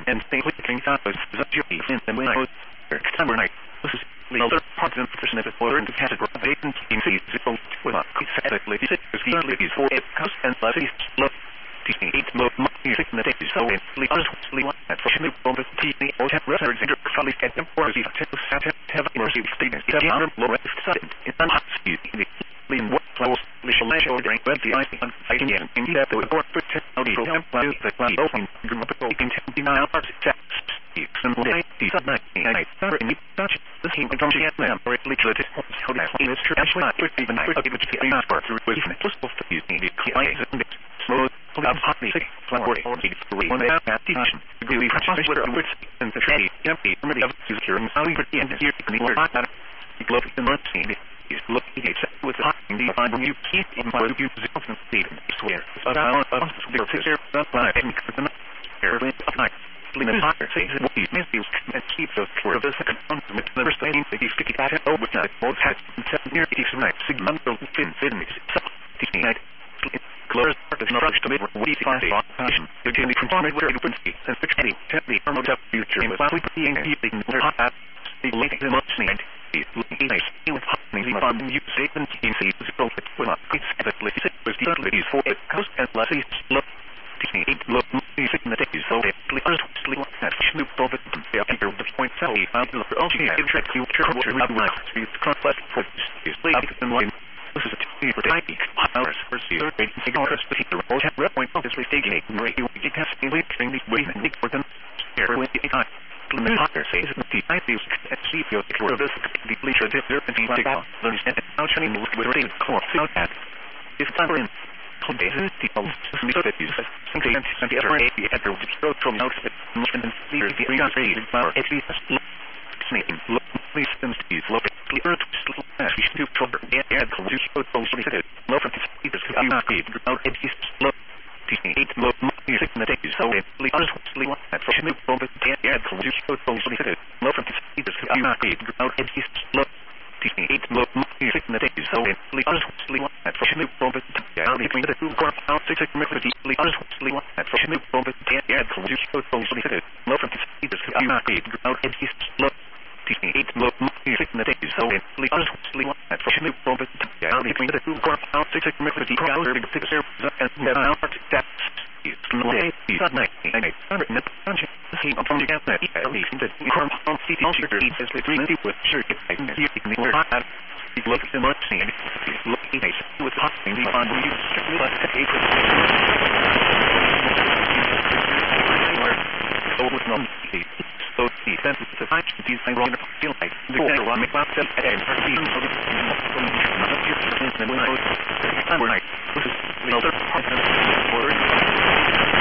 and think clicking topics is your defense and when I was summer night. This is the other parts of person of the order into categorization in C0 with a exactly 6 is for it cost and levy look. Teaching 8 mode music in the day so in the honestly at for new bomb the TV or have records and colleagues at them for the have mercy statements the arm low at sudden in the in what close little lash or drink but the ice on fighting in that the report for technology program plan the plan open group in 29 parts text some day the subject I start in touch the same from GSM or at least it how that is true actually not even I would be the part through with possible to use the clients and slow I'm happy flower or the one that activation really process with and the trade empty remedy of securing solid for the end here in the word that the glove in the scene is looking at with the find new keep in my review and state swear but I want to picture that line and the airplane of night Lina Parker says what he misses and keeps us for the second month with the first thing that he's fitting at over that both has 7 years it's right signal fin teaching night Close part is not to make we find the option. You can be confronted with frequency and security, temporary promote up future and while we being keeping the hot the late the much need is looking nice with happening from you statement in see the profit will not it's exactly was the ladies for it cost and lessons look teaching 8 look music in the day so it honestly that new profit the figure of the point so we found the OG track you to complex for is like in line. This is a team for typing. Hours for zero rating signal particular report at rep point of this restating a rate you get testing linking the way and for them here with the time. Limit Hawker says that the ideas at CPO for this the bleacher dip there and the out learns and how shining with rating course out at this time in basis people that use something and the other at the stroke from outfit and the reason power at least look please is look clear to trouble and you should also say no from this you out at least look teaching 8 look music in the day so it honestly that for new bomb and you should also say no from this you out at least look teaching 8 look music in the day so it honestly that for new bomb and between the two core out 6 honestly that for new bomb and you should also say no from this you out at least look teaching 8 look music in the day so it honestly that for new bomb and between the two core out 6 and now that is no day is not night and it's under the function the same from the gas that at least the compound city sugar is the 3 with sugar and you can more hot it looks so much and it's looking nice with hot and we find you but over from so the sense of the fact that these things are feel like the one make up and her team so the night this is the other part of the